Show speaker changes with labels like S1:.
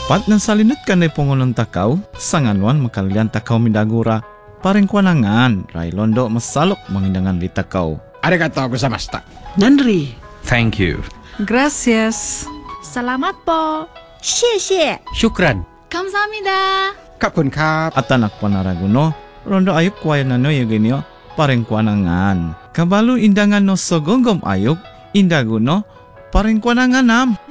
S1: Pat ng salinut ka na pungulong takaw, sanganwan makalian takaw midagura, pareng kwanangan, Railondo masalok mangindangan li takaw.
S2: Arigatou gozaimashita.
S3: Nanri.
S4: Thank you.
S3: Gracias.
S5: Salamat po.
S6: 谢谢
S4: Shukran.
S5: 감사합니다.
S2: ขอบคุณครับ
S1: At anak panaraguno, rondo ayok kwaya na no yaginyo, pareng kwanangan. Kabalo indangan no sogongom ayok, indaguno, pareng kwanangan nam.